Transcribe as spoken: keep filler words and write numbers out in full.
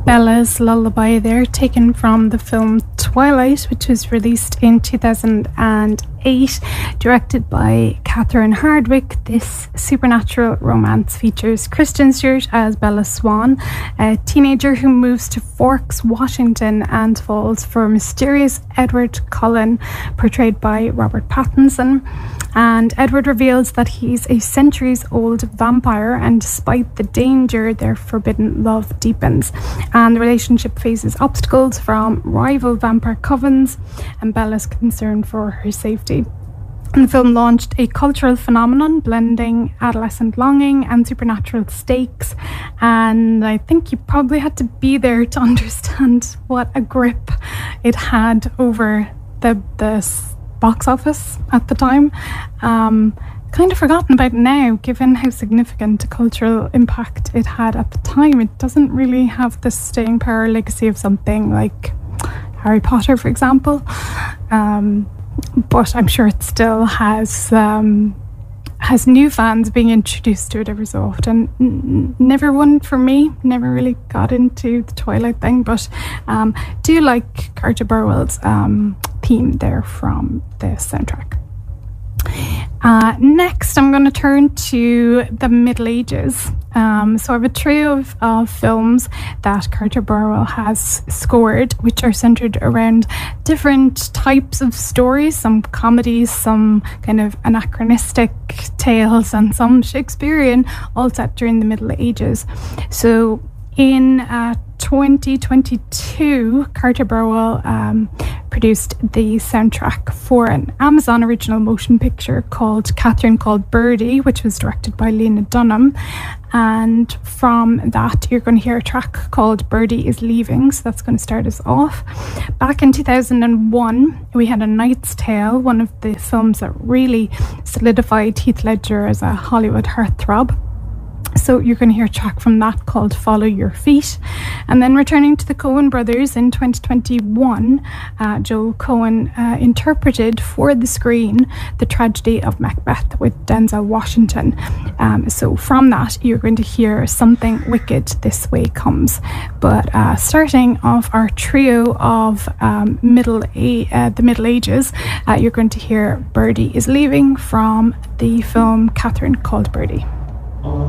Bella's Lullaby there, taken from the film Twilight, which was released in two thousand eight, directed by Catherine Hardwicke. This supernatural romance features Kristen Stewart as Bella Swan, a teenager who moves to Forks, Washington, and falls for mysterious Edward Cullen, portrayed by Robert Pattinson. And Edward reveals that he's a centuries-old vampire, and despite the danger, their forbidden love deepens. And the relationship faces obstacles from rival vampire covens, and Bella's concerned for her safety. And the film launched a cultural phenomenon blending adolescent longing and supernatural stakes, and I think you probably had to be there to understand what a grip it had over the the box office at the time. Um, kind of forgotten about now, given how significant a cultural impact it had at the time. It doesn't really have the staying power legacy of something like Harry Potter, for example. Um, but I'm sure it still has um, has new fans being introduced to it every so often. N- never one for me, never really got into the Twilight thing, but um, do like Carter Burwell's um, theme there from the soundtrack. Uh, next, I'm going to turn to the Middle Ages. Um, so I have a trio of, of films that Carter Burwell has scored, which are centered around different types of stories, some comedies, some kind of anachronistic tales, and some Shakespearean, all set during the Middle Ages. So in uh, twenty twenty-two, Carter Burwell um, produced the soundtrack for an Amazon original motion picture called Catherine Called Birdy, which was directed by Lena Dunham. And from that, you're going to hear a track called Birdie is Leaving. So that's going to start us off. Back in two thousand one, we had A Knight's Tale, one of the films that really solidified Heath Ledger as a Hollywood heartthrob. So you're going to hear a track from that called Follow Your Feet. And then returning to the Coen brothers in twenty twenty-one, uh, Joel Coen uh, interpreted for the screen The Tragedy of Macbeth with Denzel Washington. Um, so from that, you're going to hear Something Wicked This Way Comes. But uh, starting off our trio of um, middle a- uh, the Middle Ages, uh, you're going to hear Birdie is Leaving from the film Catherine Called Birdy.